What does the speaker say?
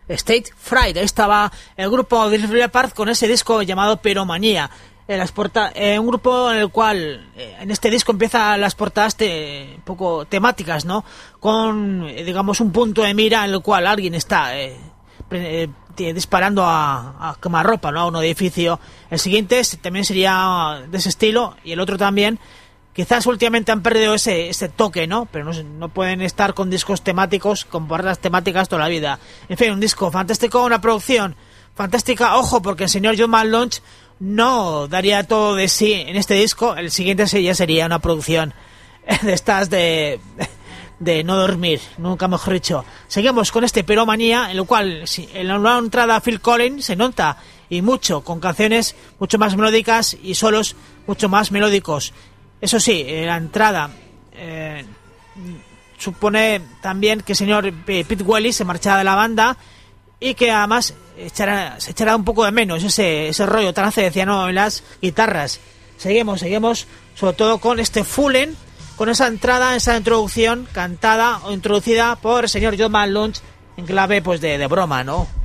State Fright. Ahí estaba el grupo Disney Park con ese disco llamado Pyromanía. Un grupo en el cual en este disco empiezan las portadas un poco temáticas, ¿no? Con, digamos, un punto de mira en el cual alguien está disparando a quemarropa, ¿no? A un edificio. El siguiente también sería de ese estilo, y el otro también. Quizás últimamente han perdido ese toque, ¿no? Pero no pueden estar con discos temáticos, con barras temáticas toda la vida. En fin, un disco fantástico, una producción fantástica. Ojo, porque el señor John Malone no daría todo de sí en este disco. El siguiente ya sería una producción de estas de no dormir, nunca mejor dicho. Seguimos con este Pyromanía, en lo cual en la nueva entrada Phil Collins se nota, y mucho, con canciones mucho más melódicas y solos mucho más melódicos. Eso sí, la entrada supone también que el señor Pete Welly se marchará de la banda, y que además se echará un poco de menos ese rollo trance de ciano en las guitarras. Seguimos, sobre todo con este Fullen, con esa entrada, esa introducción cantada o introducida por el señor John Malone en clave pues de broma, ¿no?